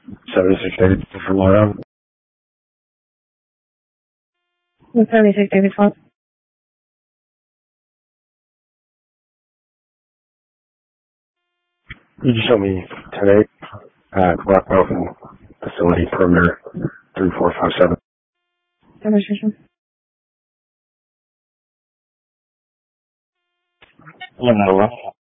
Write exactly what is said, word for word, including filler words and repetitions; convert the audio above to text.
seventy-six David from Long seventy-six David Font. You just show me today at Rock Mountain Facility Perimeter three four five seven. Demonstration. Yeah, no,